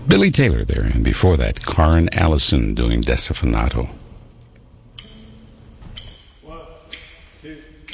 Billy Taylor there, and before that, Karen Allison doing Desafinato. 1, 2,